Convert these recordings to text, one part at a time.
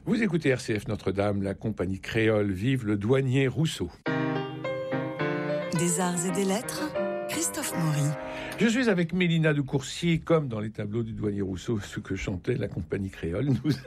Vous écoutez RCF Notre-Dame, la compagnie créole, vive le douanier Rousseau. Des arts et des lettres, Christophe Maury. Je suis avec Mélina de Coursier, comme dans les tableaux du douanier Rousseau, ce que chantait la compagnie créole.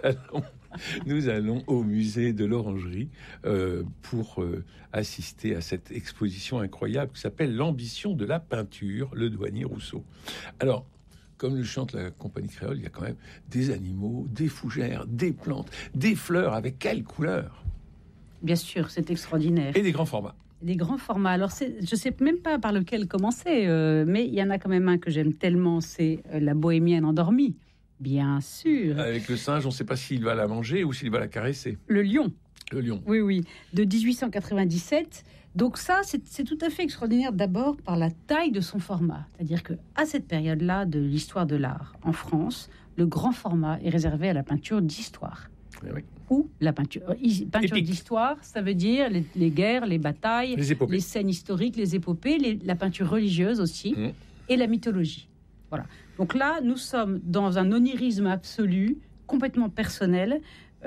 Nous allons au musée de l'Orangerie pour assister à cette exposition incroyable qui s'appelle L'ambition de la peinture, le douanier Rousseau. Alors, comme le chante la compagnie créole, il y a quand même des animaux, des fougères, des plantes, des fleurs, avec quelles couleurs ? Bien sûr, c'est extraordinaire. Et des grands formats. Des grands formats. Alors, je ne sais même pas par lequel commencer, mais il y en a quand même un que j'aime tellement, c'est la bohémienne endormie. Bien sûr. Avec le singe, on ne sait pas s'il va la manger ou s'il va la caresser. Le lion. Le lion. Oui, de 1897. Donc ça, c'est tout à fait extraordinaire d'abord par la taille de son format. C'est-à-dire qu'à cette période-là de l'histoire de l'art en France, le grand format est réservé à la peinture d'histoire. Oui. Ou la peinture d'histoire, ça veut dire les guerres, les batailles, les scènes historiques, les épopées, la peinture religieuse aussi, et la mythologie. Voilà. Donc là, nous sommes dans un onirisme absolu, complètement personnel,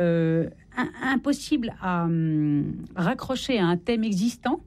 impossible à raccrocher à un thème existant,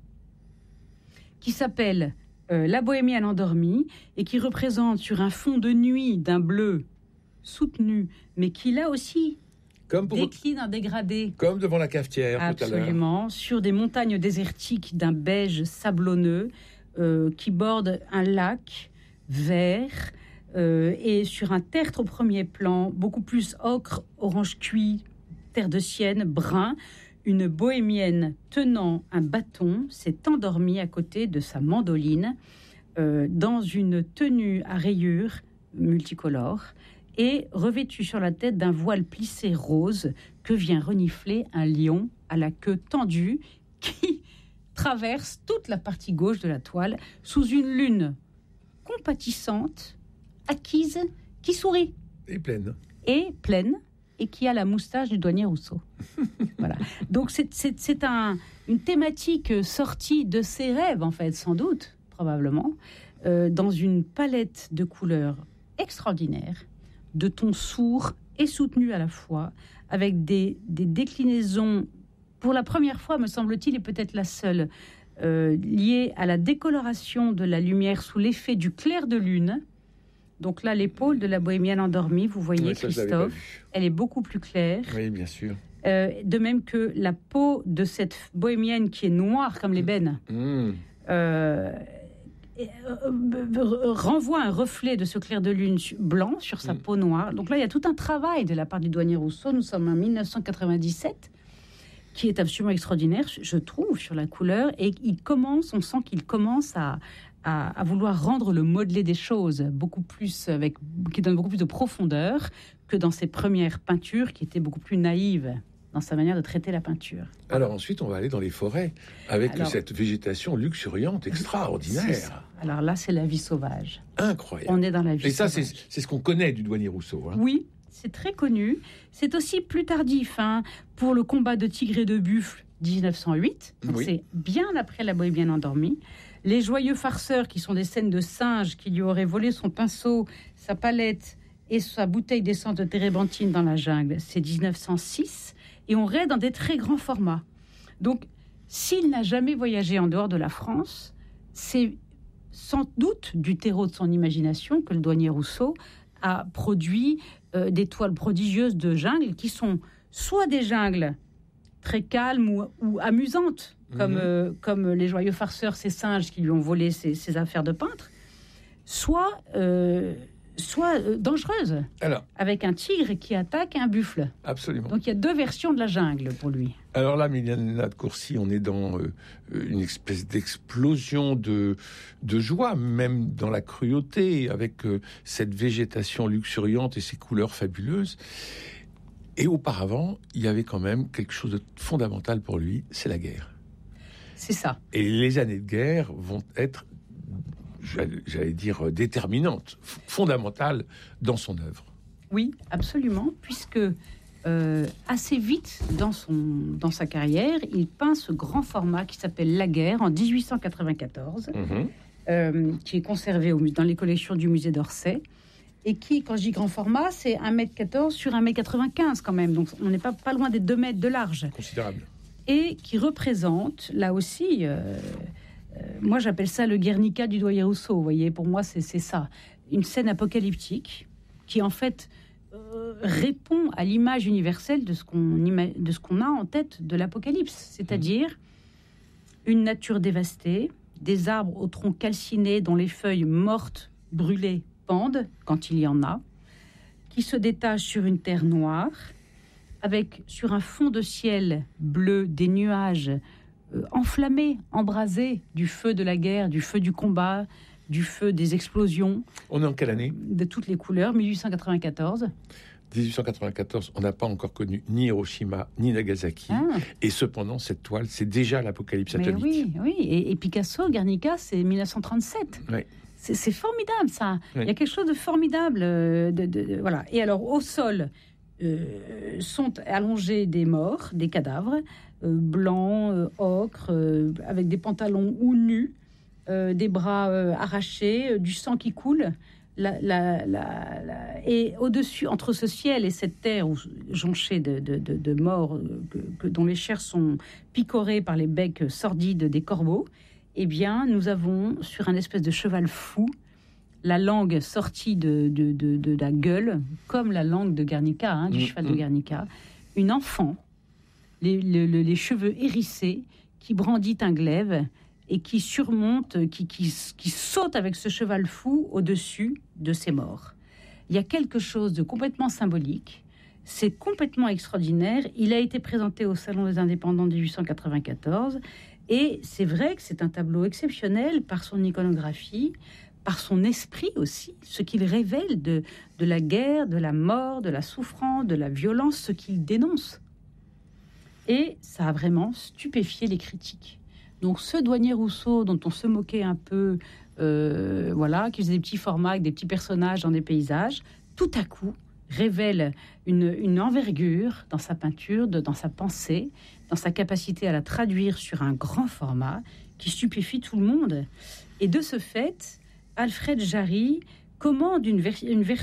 qui s'appelle la bohémienne endormie, et qui représente sur un fond de nuit d'un bleu soutenu, mais qui là aussi décline en dégradé. Comme devant la cafetière tout à l'heure. Absolument, sur des montagnes désertiques d'un beige sablonneux qui bordent un lac vert et sur un tertre au premier plan, beaucoup plus ocre, orange cuit, terre de sienne, brun. Une bohémienne tenant un bâton s'est endormie à côté de sa mandoline dans une tenue à rayures multicolores et revêtue sur la tête d'un voile plissé rose que vient renifler un lion à la queue tendue qui traverse toute la partie gauche de la toile sous une lune compatissante, acquise, qui sourit. Et pleine. Et qui a la moustache du douanier Rousseau. Voilà. Donc c'est une thématique sortie de ses rêves, en fait, sans doute, probablement, dans une palette de couleurs extraordinaires, de tons sourds et soutenus à la fois, avec des déclinaisons, pour la première fois, me semble-t-il, et peut-être la seule, liées à la décoloration de la lumière sous l'effet du clair de lune. Donc là, l'épaule de la bohémienne endormie, vous voyez, Christophe, elle est beaucoup plus claire. Oui, bien sûr. De même que la peau de cette bohémienne qui est noire comme l'ébène, renvoie un reflet de ce clair de lune blanc sur sa peau noire. Donc là, il y a tout un travail de la part du douanier Rousseau. Nous sommes en 1997, qui est absolument extraordinaire, je trouve, sur la couleur. Et on sent qu'il commence à vouloir rendre le modelé des choses qui donne beaucoup plus de profondeur que dans ses premières peintures, qui étaient beaucoup plus naïves dans sa manière de traiter la peinture. Alors ensuite, on va aller dans les forêts, avec cette végétation luxuriante, extraordinaire. C'est ça. Alors là, c'est la vie sauvage. Incroyable. On est dans la vie sauvage. Et ça, c'est ce qu'on connaît du douanier Rousseau. Hein. Oui, c'est très connu. C'est aussi plus tardif, pour le combat de tigre et de buffle, 1908. Donc c'est bien après la bohémienne endormie. Les joyeux farceurs, qui sont des scènes de singes qui lui auraient volé son pinceau, sa palette et sa bouteille d'essence de térébenthine dans la jungle, c'est 1906. Et on raide dans des très grands formats. Donc, s'il n'a jamais voyagé en dehors de la France, c'est sans doute du terreau de son imagination que le douanier Rousseau a produit des toiles prodigieuses de jungle qui sont soit des jungles très calmes ou amusantes, comme les joyeux farceurs, ces singes qui lui ont volé ses affaires de peintre, soit dangereuse, avec un tigre qui attaque un buffle. Absolument. Donc il y a deux versions de la jungle pour lui. Alors là, Mélina de Coursier, on est dans une espèce d'explosion de joie, même dans la cruauté, avec cette végétation luxuriante et ces couleurs fabuleuses. Et auparavant, il y avait quand même quelque chose de fondamental pour lui, c'est la guerre. C'est ça. Et les années de guerre vont être, j'allais dire, déterminantes, fondamentales dans son œuvre. Oui, absolument, puisque assez vite dans sa carrière, il peint ce grand format qui s'appelle La Guerre en 1894, qui est conservé dans les collections du musée d'Orsay. et qui, quand je dis grand format, c'est 1m14 sur 1m95 quand même. Donc on n'est pas loin des 2 mètres de large. Considérable. Et qui représente, là aussi, moi j'appelle ça le Guernica du Doyen Rousseau. Vous voyez, pour moi c'est ça. Une scène apocalyptique qui en fait répond à l'image universelle de ce qu'on a en tête de l'apocalypse. C'est-à-dire une nature dévastée, des arbres au tronc calciné dont les feuilles mortes, brûlées, pendent, quand il y en a, qui se détachent sur une terre noire, avec sur un fond de ciel bleu des nuages enflammés, embrasés du feu de la guerre, du feu du combat, du feu des explosions. On est en quelle année ? De toutes les couleurs, 1894. 1894, on n'a pas encore connu ni Hiroshima ni Nagasaki. Et cependant, cette toile, c'est déjà l'apocalypse atomique. Oui. Et Picasso, Guernica, c'est 1937. Oui. C'est formidable, ça. Oui. Il y a quelque chose de formidable. Voilà. Et alors, au sol, sont allongés des morts, des cadavres, blancs, ocre, avec des pantalons ou nus, des bras arrachés, du sang qui coule. Et au-dessus, entre ce ciel et cette terre jonchée de morts dont les chairs sont picorées par les becs sordides des corbeaux, eh bien, nous avons sur un espèce de cheval fou la langue sortie de la gueule, comme la langue de Guernica, du cheval de Guernica, une enfant, les cheveux hérissés, qui brandit un glaive et qui surmonte, qui saute avec ce cheval fou au-dessus de ses morts. Il y a quelque chose de complètement symbolique, c'est complètement extraordinaire. Il a été présenté au Salon des Indépendants de 1894, et c'est vrai que c'est un tableau exceptionnel par son iconographie, par son esprit aussi, ce qu'il révèle de la guerre, de la mort, de la souffrance, de la violence, ce qu'il dénonce. Et ça a vraiment stupéfié les critiques. Donc ce Douanier Rousseau, dont on se moquait un peu, qui faisait des petits formats avec des petits personnages dans des paysages, tout à coup révèle une envergure dans sa peinture, dans sa pensée, dans sa capacité à la traduire sur un grand format qui stupéfie tout le monde. Et de ce fait, Alfred Jarry commande une version